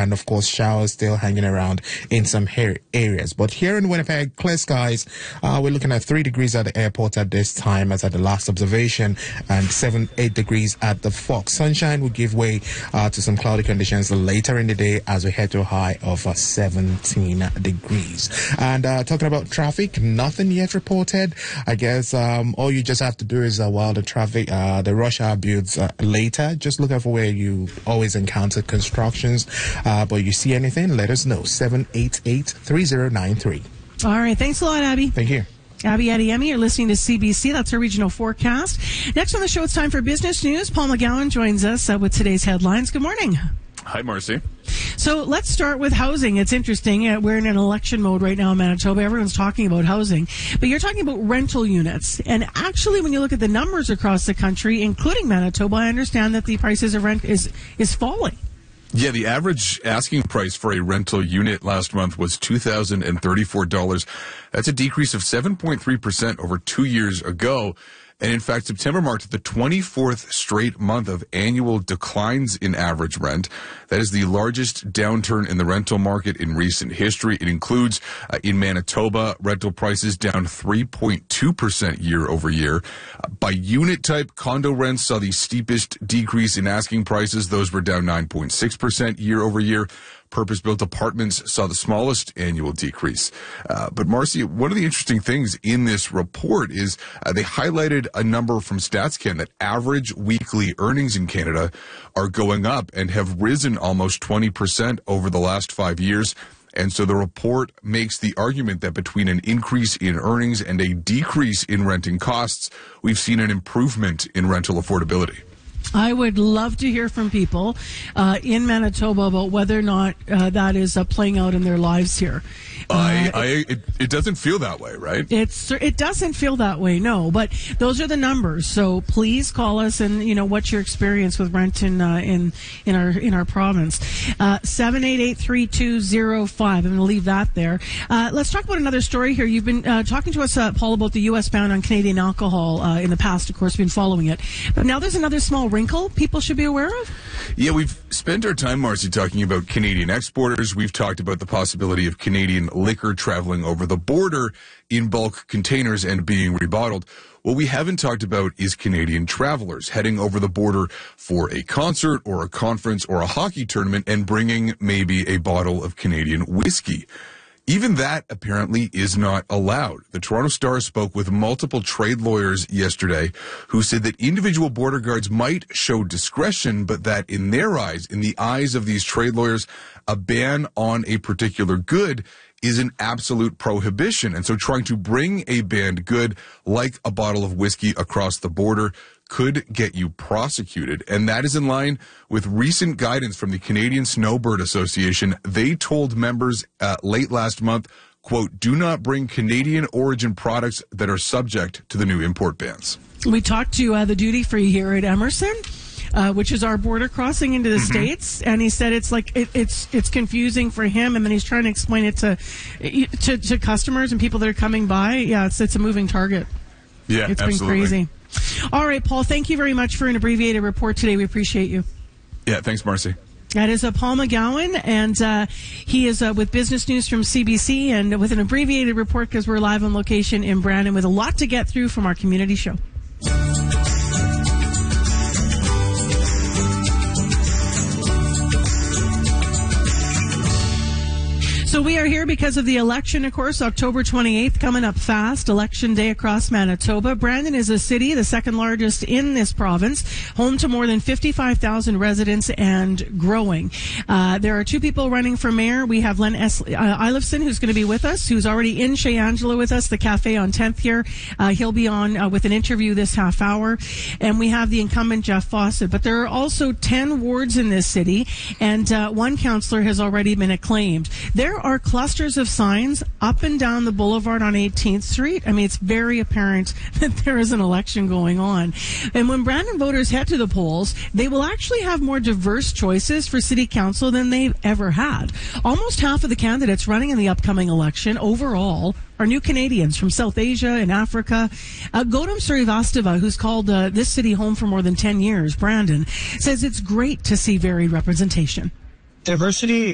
and of course showers still hanging around in some areas. But here in Winnipeg, clear skies. We're looking at 3 degrees at the airport at this time as at the last observation, and 8 degrees at the Fox. Sunshine will give way to some cloudy conditions later in the day as we head to a high of 17 degrees. And talking about traffic, nothing yet reported. I guess all you just have to do is while the traffic, the rush hour builds later, just look out for where you always encounter constructions. But you see anything, let us know. 788-3093. All right. Thanks a lot, Abby. Thank you. Abby Adeyemi, you're listening to CBC. That's our regional forecast. Next on the show, it's time for business news. Paul McGowan joins us with today's headlines. Good morning. Hi, Marcy. So let's start with housing. It's interesting. We're in an election mode right now in Manitoba. Everyone's talking about housing. But you're talking about rental units. And actually, when you look at the numbers across the country, including Manitoba, I understand that the prices of rent is falling. Yeah, the average asking price for a rental unit last month was $2,034. That's a decrease of 7.3% over 2 years ago. And in fact, September marked the 24th straight month of annual declines in average rent. That is the largest downturn in the rental market in recent history. It includes, in Manitoba, rental prices down 3.2% year over year. By unit type, condo rents saw the steepest decrease in asking prices. Those were down 9.6% year over year. Purpose-built apartments saw the smallest annual decrease. But Marcy, one of the interesting things in this report is they highlighted a number from StatsCan that average weekly earnings in Canada are going up and have risen almost 20% over the last 5 years. And so the report makes the argument that between an increase in earnings and a decrease in renting costs, we've seen an improvement in rental affordability. I would love to hear from people in Manitoba about whether or not that is playing out in their lives here. It doesn't feel that way, right? It doesn't feel that way, no. But those are the numbers. So please call us and what's your experience with rent in our province. 788-3205. I'm going to leave that there. Let's talk about another story here. You've been talking to us, Paul, about the U.S. ban on Canadian alcohol in the past. Of course, been following it. But now there's another small wrinkle people should be aware of? Yeah, we've spent our time, Marcy, talking about Canadian exporters. We've talked about the possibility of Canadian liquor traveling over the border in bulk containers and being rebottled. What we haven't talked about is Canadian travelers heading over the border for a concert or a conference or a hockey tournament and bringing maybe a bottle of Canadian whiskey. Even that apparently is not allowed. The Toronto Star spoke with multiple trade lawyers yesterday who said that individual border guards might show discretion, but that in their eyes, in the eyes of these trade lawyers, a ban on a particular good is an absolute prohibition. And so trying to bring a banned good like a bottle of whiskey across the border could get you prosecuted. And that is in line with recent guidance from the Canadian Snowbird Association. They told members late last month, quote, do not bring Canadian origin products that are subject to the new import bans. We talked to the duty free here at Emerson, which is our border crossing into the States, and he said it's like it's confusing for him, and then he's trying to explain it to customers and people that are coming by. Yeah, it's a moving target. Yeah, it's absolutely. been crazy. All right, Paul, thank you very much for an abbreviated report today. We appreciate you. Yeah, thanks, Marcy. That is Paul McGowan, and he is with Business News from CBC and with an abbreviated report because we're live on location in Brandon with a lot to get through from our community show. So we are here because of the election, of course, October 28th, coming up fast, Election Day across Manitoba. Brandon is a city, the second largest in this province, home to more than 55,000 residents and growing. There are two people running for mayor. We have Len Eilifson, who's going to be with us, who's already in Chez Angela with us, the cafe on 10th here. He'll be on with an interview this half hour. And we have the incumbent, Jeff Fawcett. But there are also 10 wards in this city, and one councillor has already been acclaimed. There are clusters of signs up and down the boulevard on 18th Street. I mean, it's very apparent that there is an election going on. And when Brandon voters head to the polls, they will actually have more diverse choices for city council than they've ever had. Almost half of the candidates running in the upcoming election overall are new Canadians from South Asia and Africa. Gautam Srivastava, who's called this city home for more than 10 years, Brandon, says it's great to see varied representation. Diversity